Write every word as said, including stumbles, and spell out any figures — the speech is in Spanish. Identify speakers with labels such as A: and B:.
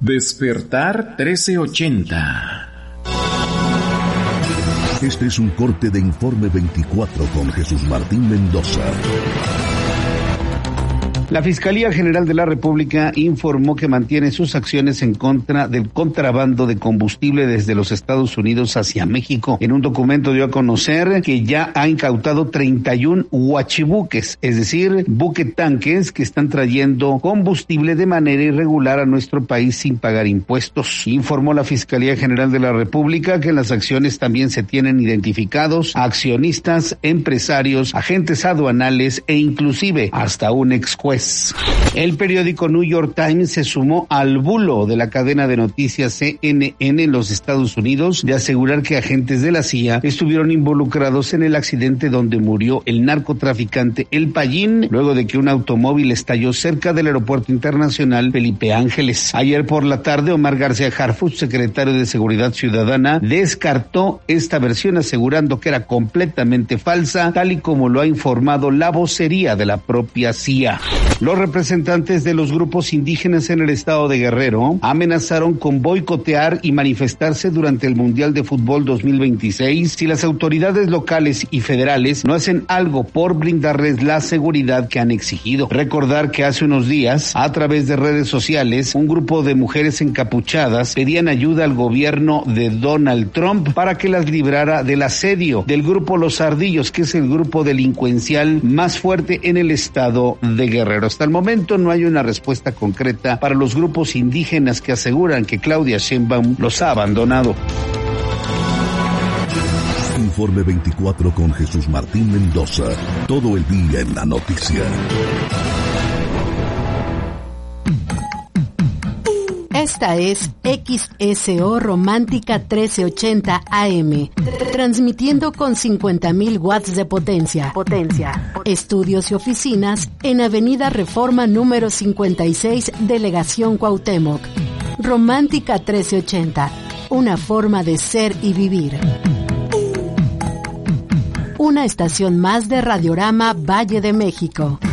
A: Despertar trece ochenta.
B: Este es un corte de Informe veinticuatro con Jesús Martín Mendoza.
C: La Fiscalía General de la República informó que mantiene sus acciones en contra del contrabando de combustible desde los Estados Unidos hacia México. En un documento dio a conocer que ya ha incautado treinta y uno huachibuques, es decir, buquetanques que están trayendo combustible de manera irregular a nuestro país sin pagar impuestos. Informó la Fiscalía General de la República que en las acciones también se tienen identificados accionistas, empresarios, agentes aduanales e inclusive hasta un ex juez. El periódico New York Times se sumó al bulo de la cadena de noticias C N N en los Estados Unidos de asegurar que agentes de la C I A estuvieron involucrados en el accidente donde murió el narcotraficante El Payín luego de que un automóvil estalló cerca del Aeropuerto Internacional Felipe Ángeles. Ayer por la tarde, Omar García Harfuch, secretario de Seguridad Ciudadana, descartó esta versión asegurando que era completamente falsa, tal y como lo ha informado la vocería de la propia C I A. Los representantes de los grupos indígenas en el estado de Guerrero amenazaron con boicotear y manifestarse durante el Mundial de Fútbol dos mil veintiséis si las autoridades locales y federales no hacen algo por brindarles la seguridad que han exigido. Recordar que hace unos días, a través de redes sociales, un grupo de mujeres encapuchadas pedían ayuda al gobierno de Donald Trump para que las librara del asedio del grupo Los Ardillos, que es el grupo delincuencial más fuerte en el estado de Guerrero. Hasta el momento no hay una respuesta concreta para los grupos indígenas que aseguran que Claudia Sheinbaum los ha abandonado.
B: Informe veinticuatro con Jesús Martín Mendoza. Todo el día en la noticia.
D: Esta es X S O Romántica trece ochenta A M, transmitiendo con cincuenta mil watts de potencia. Potencia. Estudios y oficinas en Avenida Reforma número cincuenta y seis, Delegación Cuauhtémoc. Romántica trece ochenta, una forma de ser y vivir. Una estación más de Radiorama Valle de México.